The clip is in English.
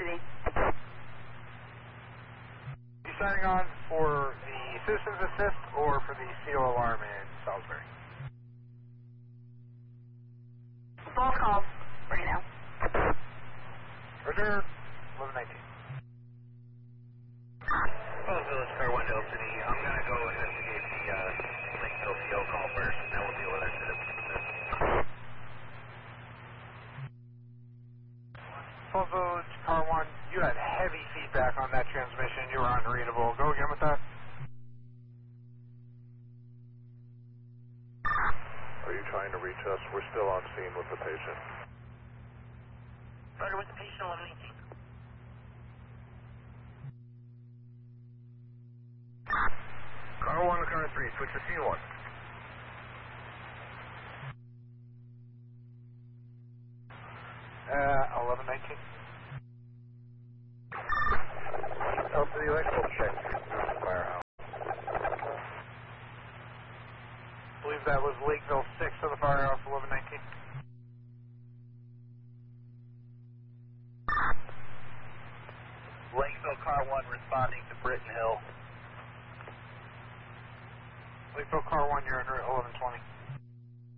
city. You signing on for the Citizens Assist or for the CO alarm in Salisbury? Both calls right now. Roger, 1119. Oh, Village Car 1 Hill City. I'm going to go investigate the Lakeville CO call first, and then we'll deal with our Citizens Assist. Full Village, Car 1, you had heavy feedback on that transmission. You were unreadable. Go again with that. Are you trying to reach us? We're still on scene with the patient. Started with the patient 1118. Car 1 to Car 3, switch to scene 1. Uh, 1119. Up to the electrical check. Firehouse. I believe that was Lakeville 6 of the firehouse, 1119. Lakeville Car 1 responding to Britton Hill. Lakeville Car 1, you're under 1120.